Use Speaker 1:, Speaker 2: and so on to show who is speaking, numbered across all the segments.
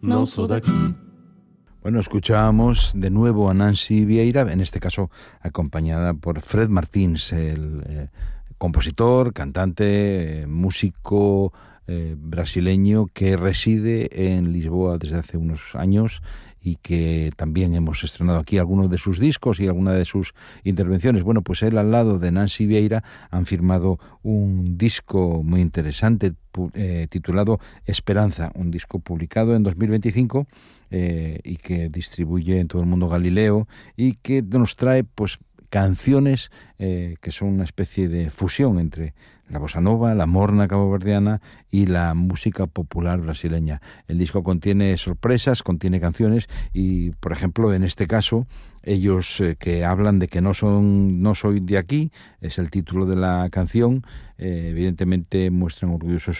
Speaker 1: não sou daqui.
Speaker 2: Bueno, escuchábamos de nuevo a Nancy Vieira, en este caso acompañada por Fred Martins, el compositor, cantante, músico brasileño que reside en Lisboa desde hace unos años y que también hemos estrenado aquí algunos de sus discos y alguna de sus intervenciones. Bueno, pues él al lado de Nancy Vieira han firmado un disco muy interesante titulado Esperanza, un disco publicado en 2025 y que distribuye en todo el mundo Galileo y que nos trae pues canciones que son una especie de fusión entre la bossa nova, la morna caboverdiana y la música popular brasileña. El disco contiene sorpresas, contiene canciones y, por ejemplo, en este caso, ellos que hablan de que no soy de aquí, es el título de la canción, evidentemente muestran orgullosos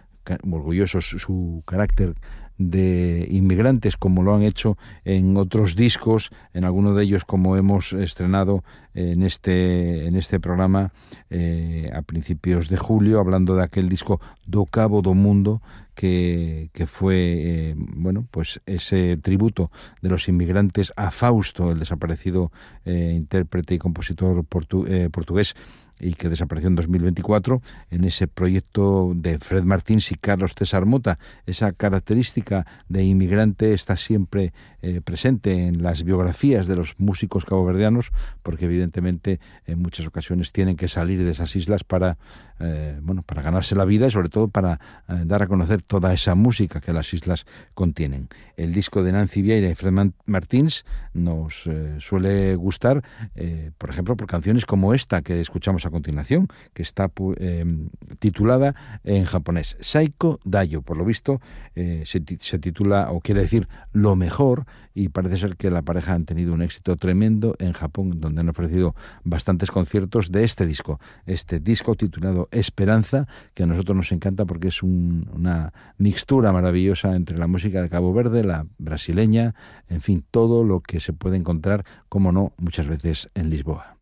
Speaker 2: su carácter de inmigrantes, como lo han hecho en otros discos, en alguno de ellos como hemos estrenado en este programa a principios de julio, hablando de aquel disco Do Cabo do Mundo, que fue bueno, pues ese tributo de los inmigrantes a Fausto, el desaparecido intérprete y compositor portugués, y que desapareció en 2024, en ese proyecto de Fred Martins y Carlos César Mota. Esa característica de inmigrante está siempre presente en las biografías de los músicos caboverdianos, porque evidentemente en muchas ocasiones tienen que salir de esas islas para ganarse la vida y sobre todo para dar a conocer toda esa música que las islas contienen. El disco de Nancy Vieira y Fred Martins nos suele gustar, por ejemplo, por canciones como esta que escuchamos a continuación, que está titulada en japonés Saiko Dayo. Por lo visto se titula, o quiere decir lo mejor, y parece ser que la pareja han tenido un éxito tremendo en Japón, donde han ofrecido bastantes conciertos de este disco titulado Esperanza, que a nosotros nos encanta porque es una mixtura maravillosa entre la música de Cabo Verde, la brasileña, en fin, todo lo que se puede encontrar, como no, muchas veces en Lisboa.